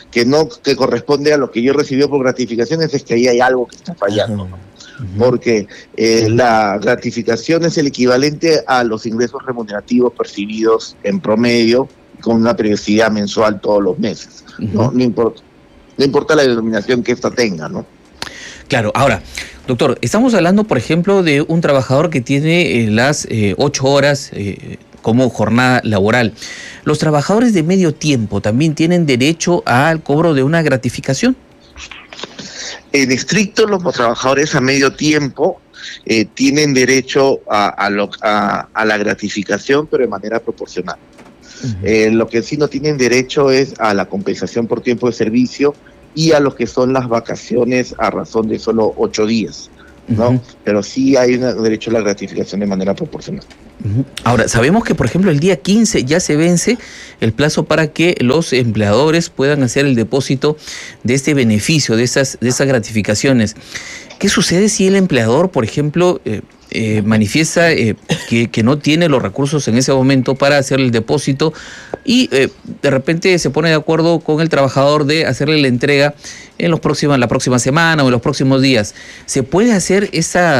que corresponde a lo que yo recibí por gratificaciones, es que ahí hay algo que está fallando, ¿no? Porque la gratificación es el equivalente a los ingresos remunerativos percibidos en promedio con una periodicidad mensual todos los meses, ¿no? No importa la denominación que ésta tenga, ¿no? Claro, ahora, doctor, estamos hablando, por ejemplo, de un trabajador que tiene las 8 horas como jornada laboral. ¿Los trabajadores de medio tiempo también tienen derecho al cobro de una gratificación? En estricto, los trabajadores a medio tiempo tienen derecho a la gratificación, pero de manera proporcional. Lo que sí no tienen derecho es a la compensación por tiempo de servicio y a lo que son las vacaciones a razón de solo 8 días, ¿no? Pero sí hay un derecho a la gratificación de manera proporcional. Ahora, sabemos que, por ejemplo, el día 15 ya se vence el plazo para que los empleadores puedan hacer el depósito de este beneficio, de esas gratificaciones. ¿Qué sucede si el empleador, por ejemplo, manifiesta que no tiene los recursos en ese momento para hacer el depósito y de repente se pone de acuerdo con el trabajador de hacerle la entrega en la próxima semana o en los próximos días? ¿Se puede hacer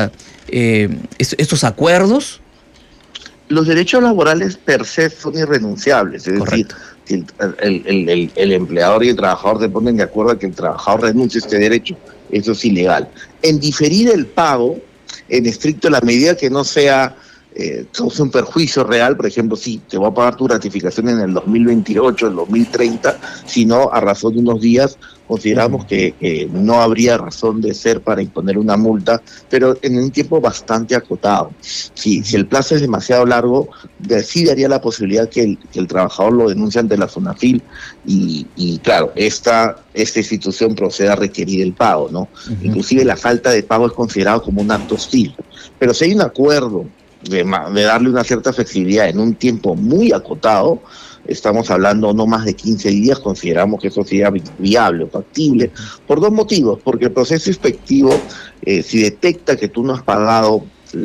estos acuerdos? Los derechos laborales per se son irrenunciables, es Correcto. decir, si el empleador y el trabajador se ponen de acuerdo a que el trabajador renuncie a este derecho, eso es ilegal. En diferir el pago, en estricto, la medida que no sea cause un perjuicio real, por ejemplo, si te voy a pagar tu gratificación en el 2028, el 2030, sino a razón de unos días, consideramos que no habría razón de ser para imponer una multa, pero en un tiempo bastante acotado. Si el plazo es demasiado largo, sí daría la posibilidad que el trabajador lo denuncie ante la FONAFIL y claro, esta institución proceda a requerir el pago, ¿no? Inclusive la falta de pago es considerado como un acto hostil. Pero si hay un acuerdo de darle una cierta flexibilidad en un tiempo muy acotado, estamos hablando no más de 15 días, consideramos que eso sería viable o factible, por dos motivos. Porque el proceso inspectivo, si detecta que tú no has pagado